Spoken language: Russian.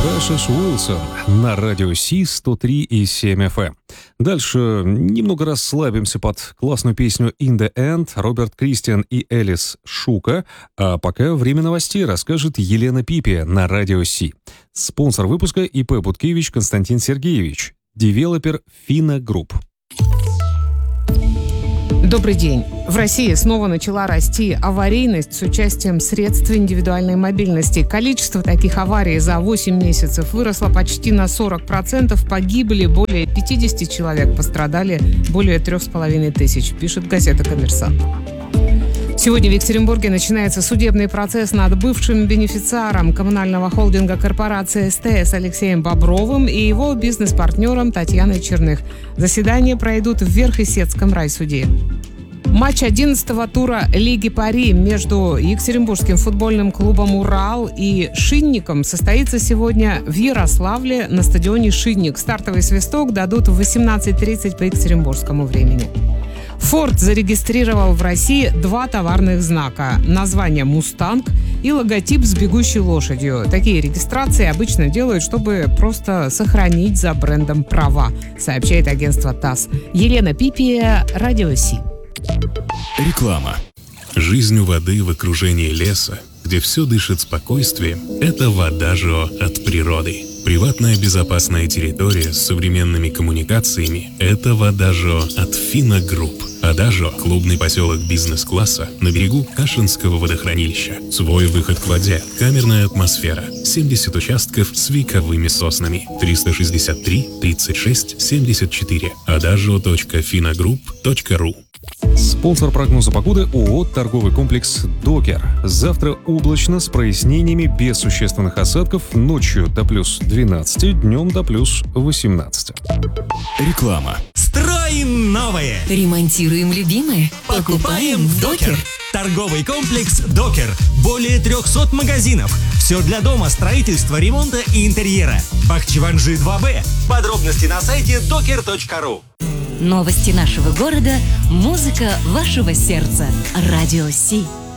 Precious Wilson на радио Си 103,7 FM. Дальше немного расслабимся под классную песню In the End, Роберт Кристиан и Элис Шука. А пока время новостей расскажет Елена Пипия на радио Си. Спонсор выпуска ИП Буткевич Константин Сергеевич, девелопер Fina Group. Добрый день. В России снова начала расти аварийность с участием средств индивидуальной мобильности. Количество таких аварий за 8 месяцев выросло почти на 40%. Погибли более 50 человек, пострадали более 3500, пишет газета «Коммерсант». Сегодня в Екатеринбурге начинается судебный процесс над бывшим бенефициаром коммунального холдинга корпорации СТС Алексеем Бобровым и его бизнес-партнером Татьяной Черных. Заседания пройдут в Верхесецком райсуде. Матч 11-го тура Лиги Пари между Екатеринбургским футбольным клубом «Урал» и «Шинником» состоится сегодня в Ярославле на стадионе «Шинник». Стартовый свисток дадут в 18:30 по екатеринбургскому времени. Ford зарегистрировал в России 2 товарных знака – название «Мустанг» и логотип с бегущей лошадью. Такие регистрации обычно делают, чтобы просто сохранить за брендом права, сообщает агентство ТАСС. Елена Пипия, радио Си. Реклама. Жизнь у воды в окружении леса, где все дышит спокойствием, это Водажио от природы. Приватная безопасная территория с современными коммуникациями – это Водажио от Fina Group. Водажио – клубный поселок бизнес-класса на берегу Кашинского водохранилища. Свой выход к воде, камерная атмосфера, 70 участков с вековыми соснами. 363 36 74. adagio.finagroup.ru. Спонсор прогноза погоды ООО «Торговый комплекс Докер». Завтра облачно с прояснениями без существенных осадков, ночью до плюс 12, днем до плюс 18. Реклама. Строим новое! Ремонтируем любимое? Покупаем в Докер! Торговый комплекс Докер. Более 300 магазинов. Все для дома, строительства, ремонта и интерьера. Бахчеванжи 2Б. Подробности на сайте doker.ru. Новости нашего города, музыка вашего сердца. Радио Си.